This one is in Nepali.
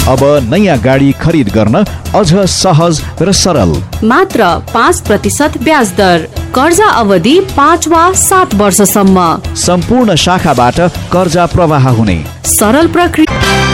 अब नयाँ गाडी खरिद गर्न अझ सहज र सरल। मात्र 5% ब्याज दर, कर्जा अवधि 5 वा 7 वर्षसम्म। सम्पूर्ण शाखाबाट कर्जा प्रवाह हुने सरल प्रक्रिया।